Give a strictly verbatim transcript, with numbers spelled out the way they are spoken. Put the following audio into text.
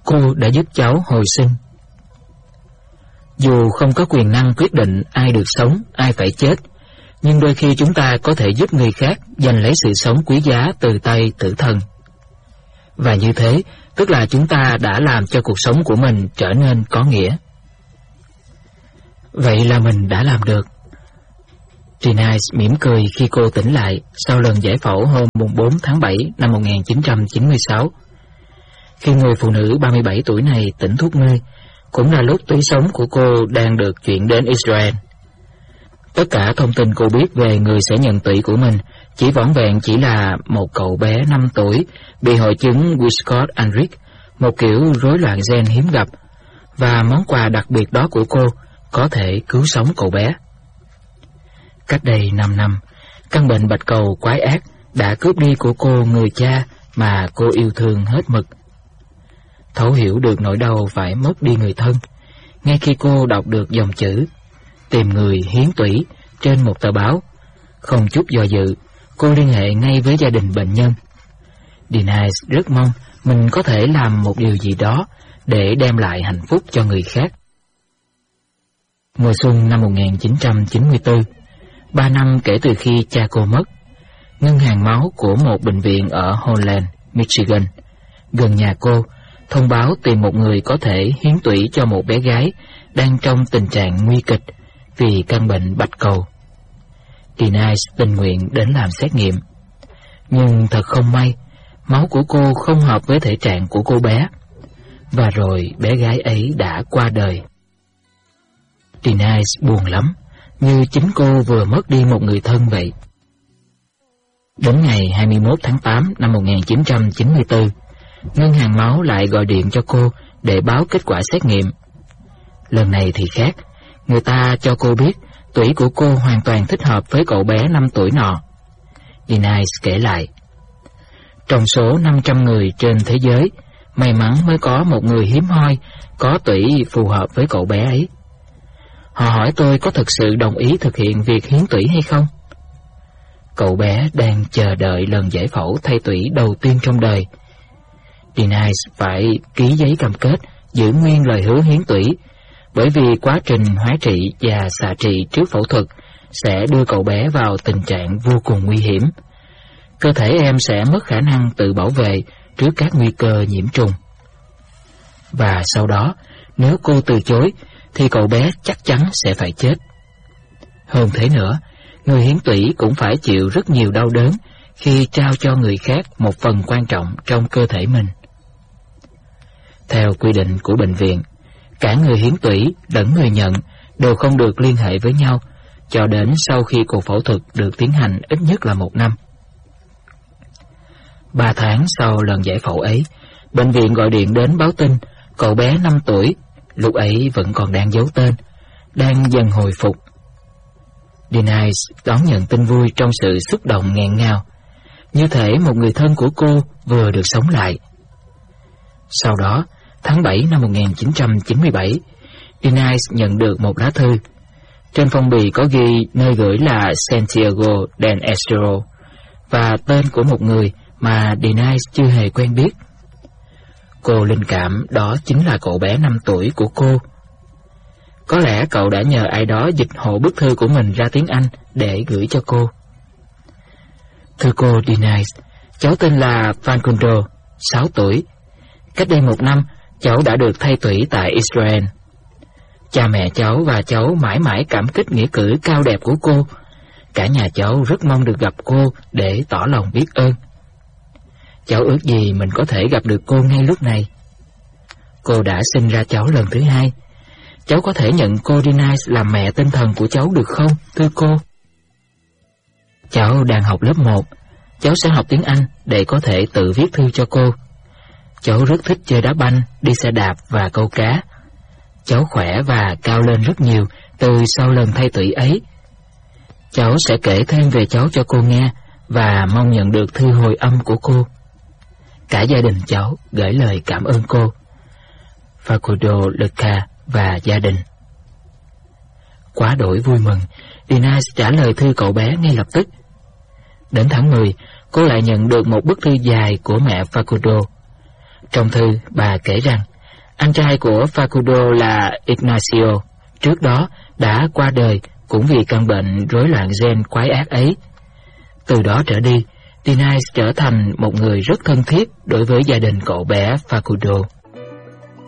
cô đã giúp cháu hồi sinh. Dù không có quyền năng quyết định ai được sống, ai phải chết, nhưng đôi khi chúng ta có thể giúp người khác giành lấy sự sống quý giá từ tay tử thần. Và như thế, tức là chúng ta đã làm cho cuộc sống của mình trở nên có nghĩa. Vậy là mình đã làm được. Denise mỉm cười khi cô tỉnh lại sau lần giải phẫu hôm bốn tháng bảy năm một nghìn chín trăm chín mươi sáu. Khi người phụ nữ ba mươi bảy tuổi này tỉnh thuốc mê, cũng là lúc tủy sống của cô đang được chuyển đến Israel. Tất cả thông tin cô biết về người sẽ nhận tủy của mình chỉ vỏn vẹn chỉ là một cậu bé năm tuổi bị hội chứng Wiskott-Andrich, một kiểu rối loạn gen hiếm gặp, và món quà đặc biệt đó của cô có thể cứu sống cậu bé. Cách đây năm năm, căn bệnh bạch cầu quái ác đã cướp đi của cô người cha mà cô yêu thương hết mực. Thấu hiểu được nỗi đau phải mất đi người thân, ngay khi cô đọc được dòng chữ "tìm người hiến tủy" trên một tờ báo, không chút do dự, cô liên hệ ngay với gia đình bệnh nhân. Denise rất mong mình có thể làm một điều gì đó để đem lại hạnh phúc cho người khác. Mùa xuân năm một nghìn chín trăm chín mươi tư, ba năm kể từ khi cha cô mất, ngân hàng máu của một bệnh viện ở Holland, Michigan, gần nhà cô, thông báo tìm một người có thể hiến tủy cho một bé gái đang trong tình trạng nguy kịch vì căn bệnh bạch cầu. Denise tình nguyện đến làm xét nghiệm, nhưng thật không may, máu của cô không hợp với thể trạng của cô bé, và rồi bé gái ấy đã qua đời. Denise buồn lắm, như chính cô vừa mất đi một người thân vậy. Đến ngày hai mươi mốt tháng tám năm một nghìn chín trăm chín mươi tư, ngân hàng máu lại gọi điện cho cô để báo kết quả xét nghiệm. Lần này thì khác, người ta cho cô biết tủy của cô hoàn toàn thích hợp với cậu bé năm tuổi nọ. Denise kể lại, trong số năm trăm người trên thế giới, may mắn mới có một người hiếm hoi có tủy phù hợp với cậu bé ấy. Họ hỏi tôi có thực sự đồng ý thực hiện việc hiến tủy hay không. Cậu bé đang chờ đợi lần giải phẫu thay tủy đầu tiên trong đời. Denise phải ký giấy cam kết giữ nguyên lời hứa hiến tủy, bởi vì quá trình hóa trị và xạ trị trước phẫu thuật sẽ đưa cậu bé vào tình trạng vô cùng nguy hiểm. Cơ thể em sẽ mất khả năng tự bảo vệ trước các nguy cơ nhiễm trùng. Và sau đó, nếu cô từ chối, thì cậu bé chắc chắn sẽ phải chết. Hơn thế nữa, người hiến tủy cũng phải chịu rất nhiều đau đớn khi trao cho người khác một phần quan trọng trong cơ thể mình. Theo quy định của bệnh viện, cả người hiến tủy lẫn người nhận đều không được liên hệ với nhau cho đến sau khi cuộc phẫu thuật được tiến hành ít nhất là một năm. Ba tháng sau lần giải phẫu ấy, bệnh viện gọi điện đến báo tin cậu bé năm tuổi, lúc ấy vẫn còn đang giấu tên, đang dần hồi phục. Denise đón nhận tin vui trong sự xúc động nghẹn ngào, như thể một người thân của cô vừa được sống lại. Sau đó, tháng bảy năm một nghìn chín trăm chín mươi bảy, Denise nhận được một lá thư. Trên phong bì có ghi nơi gửi là Santiago del Estero và tên của một người mà Denise chưa hề quen biết. Cô linh cảm đó chính là cậu bé năm tuổi của cô. Có lẽ cậu đã nhờ ai đó dịch hộ bức thư của mình ra tiếng Anh để gửi cho cô. Thưa cô Denise, cháu tên là Facundo, sáu tuổi. Cách đây một năm, cháu đã được thay tủy tại Israel. Cha mẹ cháu và cháu mãi mãi cảm kích nghĩa cử cao đẹp của cô. Cả nhà cháu rất mong được gặp cô để tỏ lòng biết ơn. Cháu ước gì mình có thể gặp được cô ngay lúc này. Cô đã sinh ra cháu lần thứ hai. Cháu có thể nhận cô Denise làm mẹ tinh thần của cháu được không, thưa cô? Cháu đang học lớp một. Cháu sẽ học tiếng Anh để có thể tự viết thư cho cô. Cháu rất thích chơi đá banh, đi xe đạp và câu cá. Cháu khỏe và cao lên rất nhiều từ sau lần thay tủy ấy. Cháu sẽ kể thêm về cháu cho cô nghe và mong nhận được thư hồi âm của cô. Cả gia đình cháu gửi lời cảm ơn cô. Facundo Luca và gia đình. Quá đổi vui mừng, Denise trả lời thư cậu bé ngay lập tức. Đến tháng mười, cô lại nhận được một bức thư dài của mẹ Facundo. Trong thư, bà kể rằng Anh trai của Facundo là Ignacio, trước đó đã qua đời cũng vì căn bệnh rối loạn gen quái ác ấy. Từ đó trở đi, Denise trở thành một người rất thân thiết đối với gia đình cậu bé Facundo.